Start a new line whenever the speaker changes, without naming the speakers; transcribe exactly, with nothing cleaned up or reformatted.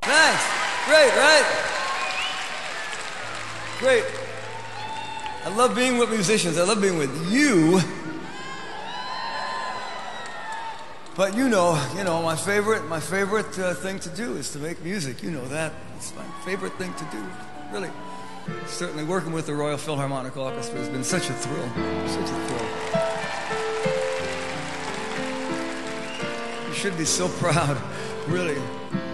Thanks. Great, right? Great. I love being with musicians. I love being with you. But you know, you know, my favorite, my favorite uh, thing to do is to make music. You know that. It's my favorite thing to do. Really. Certainly working with the Royal Philharmonic Orchestra has been such a thrill. Such a thrill. You should be so proud, really.